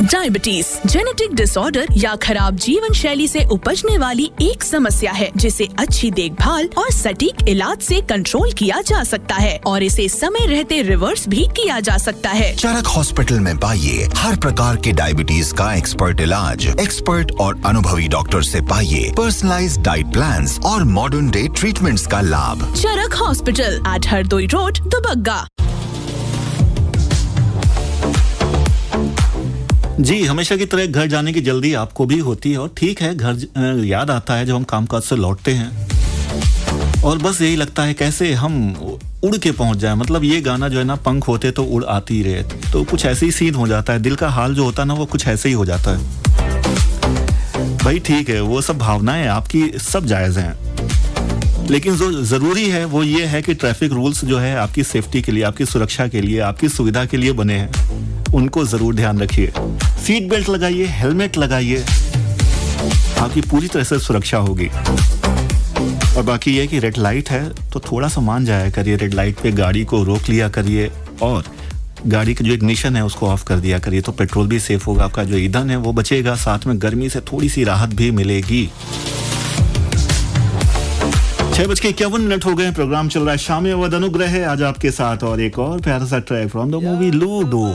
Diabetes genetic disorder या खराब जीवन शैली से उपजने वाली एक समस्या है जिसे अच्छी देखभाल और सटीक इलाज से कंट्रोल किया जा सकता है और इसे समय रहते रिवर्स भी किया जा सकता है। चरक हॉस्पिटल में पाइए हर प्रकार के डायबिटीज का एक्सपर्ट इलाज, एक्सपर्ट और अनुभवी डॉक्टर से पाइए पर्सनलाइज्ड डाइट प्लान्स और मॉडर्न डे ट्रीटमेंट्स का लाभ। चरक hospital eight Hardoi road, Dubagga. जी, हमेशा की तरह घर जाने की जल्दी आपको भी होती है और ठीक है, घर याद आता है जब हम कामकाज से लौटते हैं और बस यही लगता है कैसे हम उड़ के पहुंच जाए। मतलब ये गाना जो है ना, पंख होते तो उड़ आती रहे, तो कुछ ऐसे ही सीन हो जाता है। दिल का हाल जो होता है ना, वो कुछ ऐसे ही हो जाता है। भाई ठीक है, वो सब भावनाएं आपकी सब जायज़ हैं, लेकिन जो ज़रूरी है वो ये है कि ट्रैफिक रूल्स जो है आपकी सेफ्टी के लिए, आपकी सुरक्षा के लिए, आपकी सुविधा के लिए बने हैं, उनको ज़रूर ध्यान रखिए। सीट बेल्ट लगाइए, हेलमेट लगाइए, आपकी पूरी तरह से सुरक्षा होगी। और बाकी ये कि रेड लाइट है तो थोड़ा सा मान जाया करिए, रेड लाइट पे गाड़ी को रोक लिया करिए और गाड़ी का जो इग्निशन है उसको ऑफ कर दिया करिए, तो पेट्रोल भी सेफ होगा, आपका जो ईंधन है वो बचेगा, साथ में गर्मी से थोड़ी सी राहत भी मिलेगी। 6:51 हो गए, प्रोग्राम चल रहा है शाम में वद अनुग्रह है आज आपके साथ, और एक और प्यारा सा track from the movie ludo.